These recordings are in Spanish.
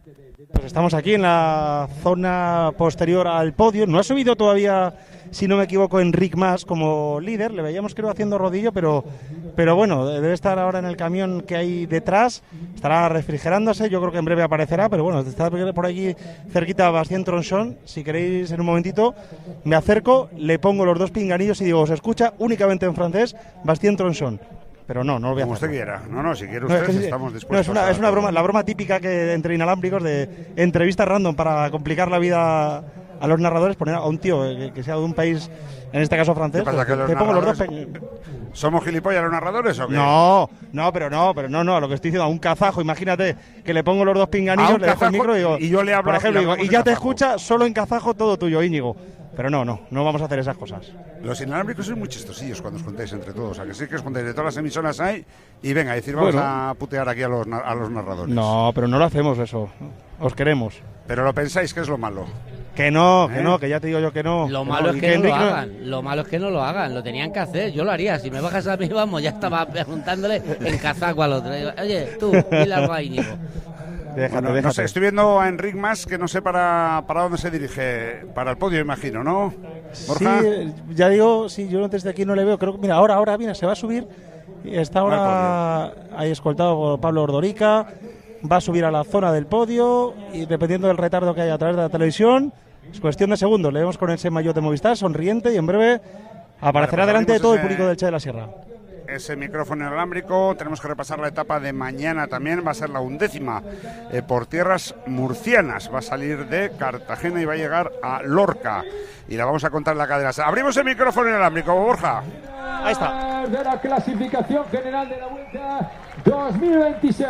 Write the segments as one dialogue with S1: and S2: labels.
S1: Pues estamos aquí en la zona posterior al podio. No ha subido todavía, si no me equivoco, Enric Mas como líder. Le veíamos, creo, haciendo rodillo, pero bueno, debe estar ahora en el camión que hay detrás. Estará refrigerándose, yo creo que en breve aparecerá, pero bueno, está por aquí cerquita Bastien Tronchon. Si queréis, en un momentito, me acerco, le pongo los dos pinganillos y digo, se escucha únicamente en francés Bastien Tronchon. Pero no lo voy a hacer.
S2: Como usted quiera. No, si quiere usted, estamos dispuestos.
S1: No, es una broma, la broma típica que entre inalámbricos de entrevistas random para complicar la vida a los narradores, poner a un tío que sea de un país, en este caso francés.
S2: ¿Qué pasa, que te pongo los dos ¿Somos gilipollas los narradores o qué?
S1: No, lo que estoy diciendo, a un kazajo, imagínate que le pongo los dos pinganillos, le dejo el micro y digo,
S2: y yo le hablo,
S1: por ejemplo, digo, y ya te escucha solo en kazajo todo tuyo, Íñigo. Pero no vamos a hacer esas cosas.
S2: Los inalámbricos son muy chistosillos cuando os contáis entre todos. O sea, que sí que os contáis de todas las emisoras hay y venga, decir, vamos a putear aquí a los narradores.
S1: No, pero no lo hacemos eso. Os queremos.
S2: Pero lo pensáis que es lo malo.
S1: Que no, que ya te digo yo que no.
S3: Lo malo es que no lo hagan. Lo malo es que no lo hagan. Lo tenían que hacer. Yo lo haría. Si me bajas a mí, vamos, ya estaba preguntándole en kazajo al otro. Oye, tú, dile algo a Íñigo.
S1: Déjate.
S2: No sé, estoy viendo a Enric Mas, que no sé para dónde se dirige. Para el podio, imagino, ¿no? ¿Borja?
S1: Sí, ya digo, sí, yo desde aquí no le veo. Creo que, mira, ahora viene, se va a subir. Está ahora ahí escoltado por Pablo Ordorica. Va a subir a la zona del podio y dependiendo del retardo que haya a través de la televisión, es cuestión de segundos. Le vemos con ese maillot de Movistar, sonriente, y en breve aparecerá delante de todo el público del Che de la Sierra.
S2: Ese micrófono inalámbrico, tenemos que repasar la etapa de mañana también, va a ser la 11ª por tierras murcianas, va a salir de Cartagena y va a llegar a Lorca y la vamos a contar en la cadena. Abrimos el micrófono inalámbrico, Borja.
S1: Ahí está.
S4: De la clasificación general de la Vuelta 2026,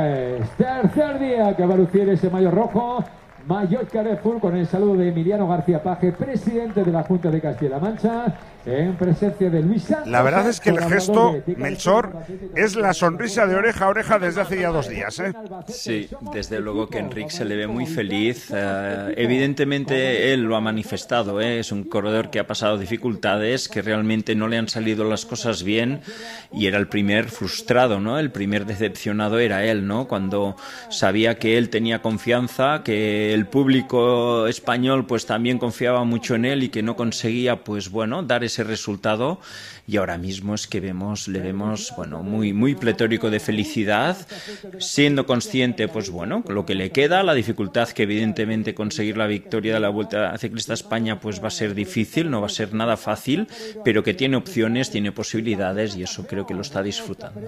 S4: tercer día que va a lucir ese maillot rojo, maillot Carrefour, con el saludo de Emiliano García Paje, presidente de la Junta de Castilla-La Mancha, en presencia de Luis Santos.
S2: La verdad es que el gesto, Melchor, es la sonrisa de oreja a oreja desde hace ya 2 días, ¿eh?
S5: Sí, desde luego que Enric se le ve muy feliz. Evidentemente él lo ha manifestado, ¿eh? Es un corredor que ha pasado dificultades, que realmente no le han salido las cosas bien y era el primer frustrado, ¿no? El primer decepcionado era él, ¿no? Cuando sabía que él tenía confianza, que el público español pues también confiaba mucho en él y que no conseguía, pues bueno, dar ese resultado, y ahora mismo es que le vemos bueno, muy pletórico de felicidad, siendo consciente, pues bueno, lo que le queda, la dificultad que evidentemente conseguir la victoria de la Vuelta Ciclista a España pues va a ser difícil, no va a ser nada fácil, pero que tiene opciones, tiene posibilidades y eso creo que lo está disfrutando.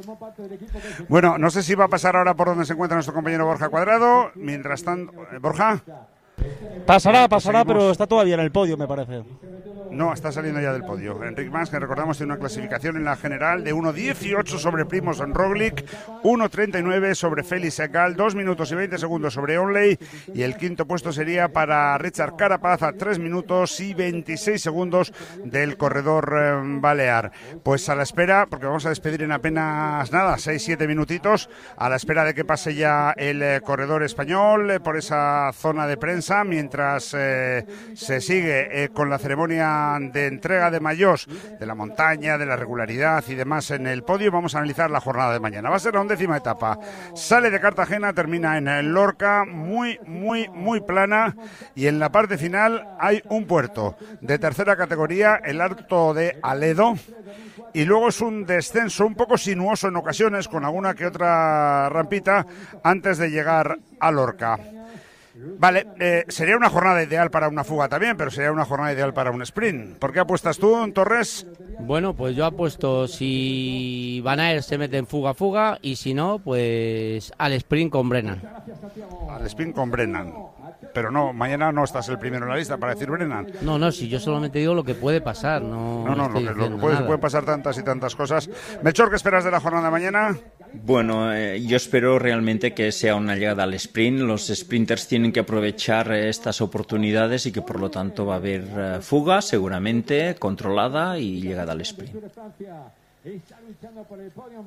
S2: Bueno, no sé si va a pasar ahora por donde se encuentra nuestro compañero Borja Cuadrado, mientras tanto, Borja.
S1: Pasará, pero está todavía en el podio, me parece.
S2: No, está saliendo ya del podio. Enric Mas, que recordamos, tiene una clasificación en la general de 1.18 sobre Primož Roglič, 1.39 sobre Félix Segal, 2 minutos y 20 segundos sobre Onley, y el quinto puesto sería para Richard Carapaz a 3 minutos y 26 segundos del corredor balear. Pues a la espera, porque vamos a despedir en apenas 6-7 minutitos, a la espera de que pase ya el corredor español por esa zona de prensa, mientras se sigue con la ceremonia de entrega de maillot de la montaña, de la regularidad y demás en el podio. Vamos a analizar la jornada de mañana. Va a ser la 11ª etapa. Sale de Cartagena, termina en el Lorca, muy plana, y en la parte final hay un puerto de tercera categoría, el Alto de Aledo, y luego es un descenso un poco sinuoso en ocasiones, con alguna que otra rampita antes de llegar a Lorca. Vale, sería una jornada ideal para una fuga también, pero sería una jornada ideal para un sprint. ¿Por qué apuestas tú, Torres?
S3: Bueno, pues yo apuesto si Van Aert se mete en fuga, y si no, pues al sprint con Brennan.
S2: Al sprint con Brennan. Pero no, mañana no estás el primero en la lista para decir Brennan.
S3: No, si yo solamente digo lo que puede pasar. No,
S2: lo que pueden pasar tantas y tantas cosas. Melchor, ¿qué esperas de la jornada de mañana?
S5: Bueno, yo espero realmente que sea una llegada al sprint. Los sprinters tienen que aprovechar estas oportunidades y que por lo tanto va a haber fuga seguramente, controlada y llegada al sprint.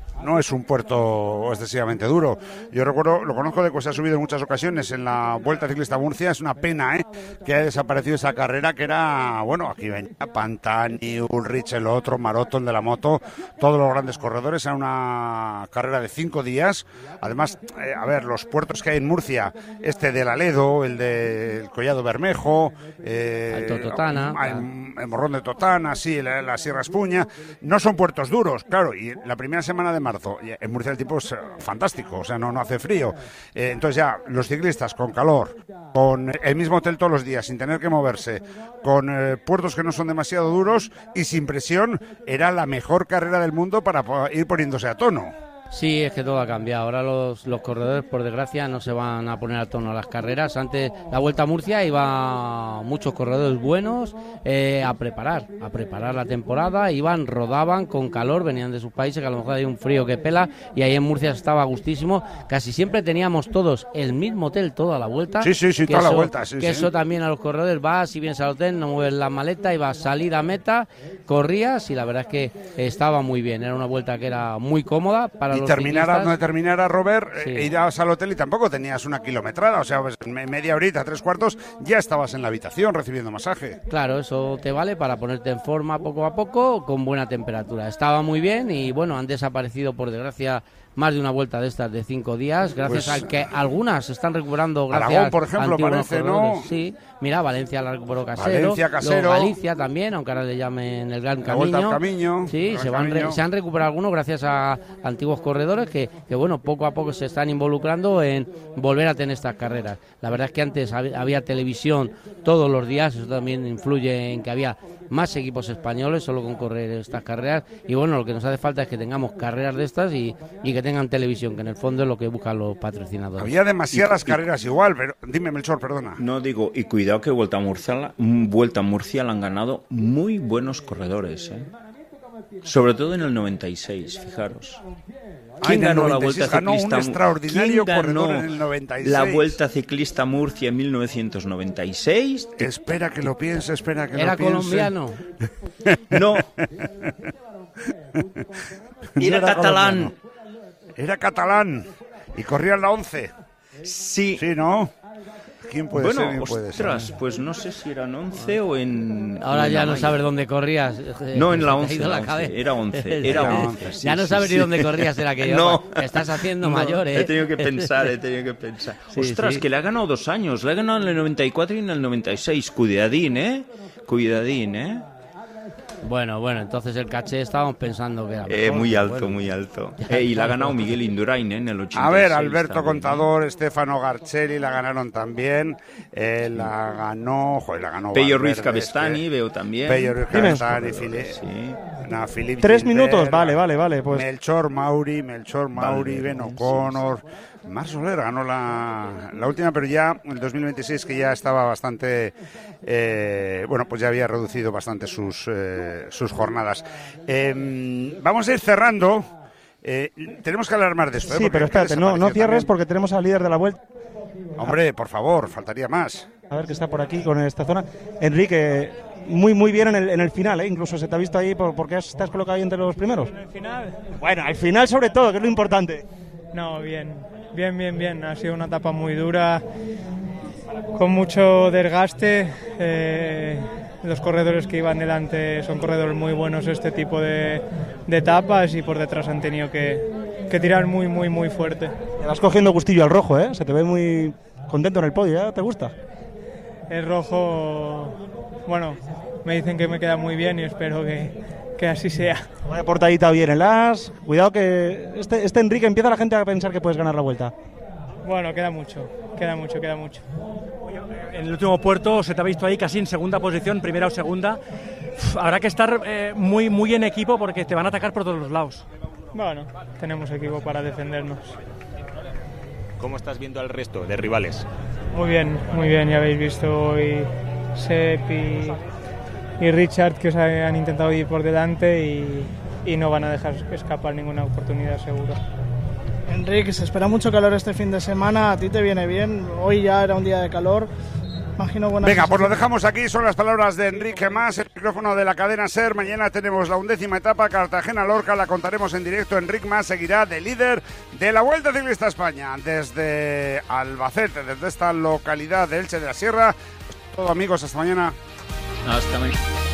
S2: no es un puerto excesivamente duro. Yo recuerdo, lo conozco de que se ha subido en muchas ocasiones en la Vuelta Ciclista Murcia. Es una pena que haya desaparecido esa carrera que era, bueno, aquí venía Pantani, Ulrich, el otro, Maroto, el de la moto, todos los grandes corredores. Era una carrera de 5 días. Además, a ver, los puertos que hay en Murcia, este del Aledo, el del Collado Bermejo,
S3: Alto Totana,
S2: el Morrón de Totana, sí, la Sierra Espuña, no son puertos duros, claro, y la primera semana de marzo, en Murcia el tiempo es fantástico, o sea, no hace frío. Entonces ya, los ciclistas con calor, con el mismo hotel todos los días, sin tener que moverse, con puertos que no son demasiado duros y sin presión, era la mejor carrera del mundo para ir poniéndose a tono.
S3: Sí, es que todo ha cambiado. Ahora los corredores, por desgracia, no se van a poner a tono a las carreras. Antes, la Vuelta a Murcia, iba muchos corredores buenos a preparar la temporada. Iban, rodaban con calor, venían de sus países, que a lo mejor hay un frío que pela, y ahí en Murcia estaba gustísimo. Casi siempre teníamos todos el mismo hotel toda la vuelta.
S2: Sí, toda la vuelta. Sí,
S3: eso también a los corredores, vas y vienes al hotel, no mueves la maleta, ibas salida a meta, corrías, y la verdad es que estaba muy bien. Era una vuelta que era muy cómoda para
S2: y terminara donde terminara, Robert,
S3: sí.
S2: Irás al hotel y tampoco tenías una kilometrada, o sea, pues media horita, 3/4, ya estabas en la habitación recibiendo masaje.
S3: Claro, eso te vale para ponerte en forma poco a poco, con buena temperatura. Estaba muy bien y bueno, han desaparecido por desgracia más de una vuelta de estas de 5 días, gracias
S2: pues,
S3: a que algunas se están recuperando gracias
S2: Aragón, por ejemplo,
S3: a
S2: parece, ¿no?
S3: Sí, mira, Valencia la recuperó Casero. Luego Galicia también, aunque ahora le llamen el Gran Camino. Sí, se han recuperado algunos gracias a antiguos corredores que bueno, poco a poco se están involucrando en volver a tener estas carreras. La verdad es que antes había televisión todos los días, eso también influye en que había más equipos españoles solo con correr estas carreras, y bueno, lo que nos hace falta es que tengamos carreras de estas y que tengan televisión, que en el fondo es lo que buscan los patrocinadores.
S2: Había demasiadas carreras igual, pero dime, Melchor, perdona.
S5: No, digo, y cuidado que Vuelta a Murcia la han ganado muy buenos corredores, sobre todo en el 96, fijaros. ¿Quién ganó la Vuelta Ciclista?
S2: Un extraordinario corredor en el 96.
S5: La Vuelta Ciclista Murcia en 1996.
S2: Espera que lo piense,
S3: ¿Era colombiano?
S5: No. Era catalán.
S2: Era catalán. Y corría en la 11.
S5: Sí.
S2: Sí, ¿no? ¿Quién puede ser? ¿Quién
S5: puede ser? Pues no sé si era en 11 o en...
S3: Ahora ya no sabes dónde corrías.
S5: No, en la 11, era 11.
S3: Sí, ya no sabes ni dónde corrías, era que
S5: no.
S3: Estás haciendo mayor,
S5: He tenido que pensar. Sí, ostras, que le ha ganado 2 años. Le ha ganado en el 94 y en el 96. Cuidadín, Cuidadín,
S3: Bueno, entonces el caché estábamos pensando que era mejor,
S5: muy alto. Y la ha ganado Miguel Indurain en el 86.
S2: A ver, Alberto también, Contador, Stefano Garcelli la ganaron también. La ganó
S5: Pello Ruiz Cabestany, veo también.
S2: Pello Ruiz Cabestany, Philippe
S1: 3 minutos, vale. Pues.
S2: Melchor Mauri, Ben O'Connor. Marc Soler ganó la última, pero ya el 2026, que ya estaba bastante pues ya había reducido bastante sus jornadas. Vamos a ir cerrando. Tenemos que hablar más de esto.
S1: Sí, pero espérate, no cierres porque tenemos al líder de la vuelta.
S2: Hombre, por favor, faltaría más.
S1: A ver, que está por aquí con esta zona. Enrique, muy bien en el final, incluso se te ha visto ahí porque estás colocado ahí entre los primeros.
S6: ¿En el final?
S1: Bueno, al final sobre todo, que es lo importante.
S6: No, bien. Ha sido una etapa muy dura, con mucho desgaste. Los corredores que iban delante son corredores muy buenos este tipo de etapas, y por detrás han tenido que tirar muy fuerte.
S1: Te vas cogiendo gustillo al rojo, se te ve muy contento en el podio, ¿ya te gusta?
S6: El rojo, bueno, me dicen que me queda muy bien y espero que así sea.
S1: Una portadita bien en las. Cuidado que este Enrique empieza la gente a pensar que puedes ganar la vuelta.
S6: Bueno, queda mucho.
S7: En el último puerto se te ha visto ahí casi en segunda posición, primera o segunda. Habrá que estar muy en equipo porque te van a atacar por todos los lados.
S6: Bueno, tenemos equipo para defendernos.
S8: ¿Cómo estás viendo al resto de rivales?
S6: Muy bien, ya habéis visto hoy Sepp y Richard, que os han intentado ir por delante y no van a dejar escapar ninguna oportunidad, seguro.
S9: Enrique, se espera mucho calor este fin de semana, a ti te viene bien, hoy ya era un día de calor, imagino buena.
S2: Venga, pues lo dejamos aquí, son las palabras de Enrique Mas, el micrófono de la cadena SER. Mañana tenemos la 11ª etapa, Cartagena-Lorca, la contaremos en directo. Enrique Mas seguirá de líder de la Vuelta Ciclista a España desde Albacete, desde esta localidad de Elche de la Sierra. Todo, amigos, hasta mañana.
S5: Hasta mañana.